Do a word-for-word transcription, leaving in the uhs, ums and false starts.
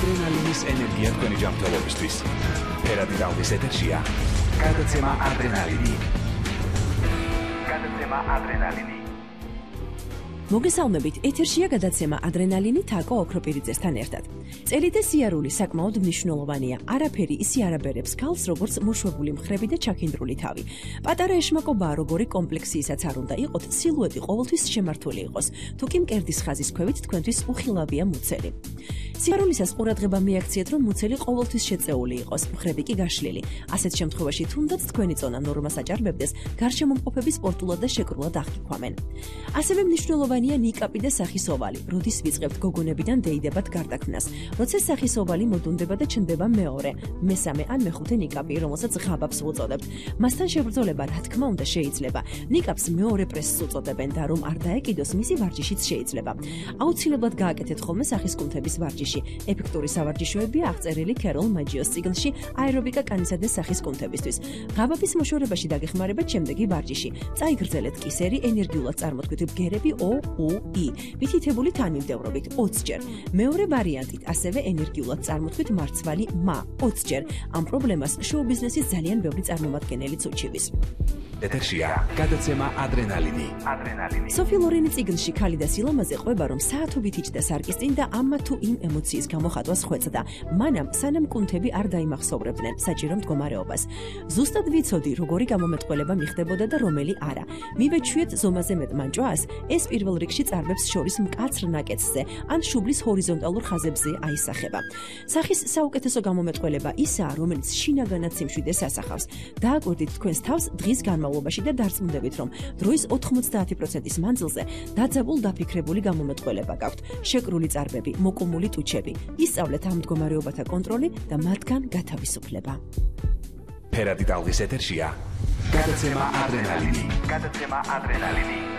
ადრენალინის ენერგია თქვენი ჯანმრთელობისთვის. ფერადი ტალღის ეთერშია გადაცემა ადრენალინი. გადაცემა ადრენალინი. მოგესალმებით, ეთერშია გადაცემა ადრენალინი თაკო ოქროპირიძესთან ერთად. წელი და სიარული საკმაოდ მნიშვნელოვანია. არაფერი ისი არ აბერებს ქალს, როგორც მოშვებული მხრები და ჩაქინდრული თავი. პატარა ეშმაკობაა, როგორი კომპლექსიისაც არ უნდა იყოთ, სილუეტი ყოველთვის შემართული იყოს. თუ კი მკერდის ხაზის ქვევით თქვენთვის უხილავია მუცელი. სიარულისას ყურადღება მიაქციეთ, რომ მუცელი ყოველთვის შეწეული იყოს, მხრები კი გაშლილი. ასეთ შემთხვევაში თუნდაც თქვენი წონა ნორმას აჭარბებდეს, გარშემომყოფები სპორტულად და შეკრულად აღიქვამენ. ასევე მნიშვნელოვანია ნიკაპი და სახის ოვალი. როდის ვიწყებთ გოგონებიდან დეიდებად გარდაქმნას. როცა სახის ოვალი მოდუნდება და ჩნდება მეორე, მესამე ან მეხუთე ნიკაპი, რომელსაც ღაბავს უწოდებთ. მასთან შებრძოლება, რა თქმა უნდა, შეიძლება. ნიკაპს მეორე პრესს უწოდებენ და რომ არ დაეკიდოს, მისი ვარჯიშიც შეიძლება. აუცილებლად გააკეთეთ ხოლმე სახის კუნთების ვარჯიში. ეფექტური სავარჯიშოებია აღწერილი ქეროლ მაჯიოს წიგნში აერობიკა კანისა და სახის კუნთებისთვის. ღაბების მოშორებაში დაგეხმარებათ შემდეგი ვარჯიში. წაიგრძელეთ კისერი ენერგიულად წარმოთქვით ბგერები O U I. მითითებული თანმიმდევრობით ოცი ჯერ. მეორე ვარიანტით ასევე ენერგიულად წარმოთქვით მარცვალი მა ოცი ჯერ. ამ პრობლემას შოუ-ბიზნესის ძალიან ბევრი წარმომადგენელიც უჩივის. ეთერშია გადაცემა ადრენალინი. ადრენალინი. სოფი ლორენი წიგნში ქალი და სილამაზე ყვება, რომ საათობით იჯდა სარკის წინ და ამა თუ იმ ემოციის გამოხატვას ხვეწდა. მანამ სანამ კუნთები არ დაიმახსოვრებდნენ საჭირო მდგომარეობას. ზუსტად ვიცოდი, როგორი გამომეტყველება მიხდებოდა და რომელი არა. მივეჩვიეთ ზომაზე მეტ მანჭვას, ეს პირველ რიგში წარბებს შორის მკაცრ ნაკეთზე ან შუბლის ჰორიზონტალურ ხაზებზე აისახება. სახის საუკეთესო გამომეტყველება ისაა, რომელიც შინაგანად სიმშვიდეს ასახავს. დააკვირდით თქვენს თავს დღის განმავლობაში და დარწმუნდებით, რომ დროის ოთხმოცდაათი პროცენტის მანძილზე დაძაბულ დაფიქრებული გამომეტყველება გაქვთ. შეკრული წარბები, მოკუმული ტუჩები. ისწავლეთ ამ მდგომარეობათა კონტროლი და მათგან გათავისუფლება. ფერადი ტალღის ეთერშია გადაცემა ადრენალინი. გადაცემა ადრენალინი.